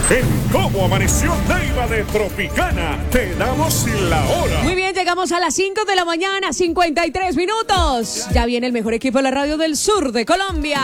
En Cómo Amaneció Neiva de Tropicana, te damos la hora. Muy bien, llegamos a las 5 de la mañana, 53 minutos. Ya viene el mejor equipo de la radio del sur de Colombia.